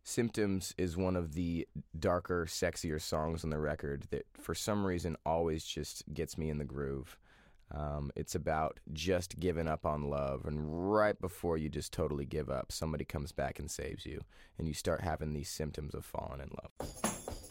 Symptoms is one of the darker, sexier songs on the record that for some reason always just gets me in the groove. It's about just giving up on love, and right before you just totally give up, somebody comes back and saves you, and you start having these symptoms of falling in love.